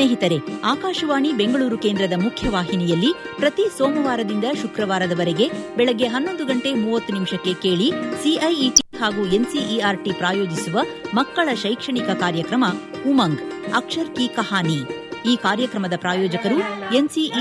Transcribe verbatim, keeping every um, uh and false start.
ಸ್ನೇಹಿತರೆ, ಆಕಾಶವಾಣಿ ಬೆಂಗಳೂರು ಕೇಂದ್ರದ ಮುಖ್ಯವಾಹಿನಿಯಲ್ಲಿ ಪ್ರತಿ ಸೋಮವಾರದಿಂದ ಶುಕ್ರವಾರದವರೆಗೆ ಬೆಳಗ್ಗೆ ಹನ್ನೊಂದು ಗಂಟೆ ಮೂವತ್ತು ನಿಮಿಷಕ್ಕೆ ಕೇಳಿ ಸಿಐಇಟಿ ಹಾಗೂ ಎನ್ಸಿಇಆರ್ಟಿ ಪ್ರಾಯೋಜಿಸುವ ಮಕ್ಕಳ ಶೈಕ್ಷಣಿಕ ಕಾರ್ಯಕ್ರಮ ಉಮಂಗ್ ಅಕ್ಷರ್ ಕಿ ಕಹಾನಿ. ಈ ಕಾರ್ಯಕ್ರಮದ ಪ್ರಾಯೋಜಕರು ಎನ್ಸಿಇ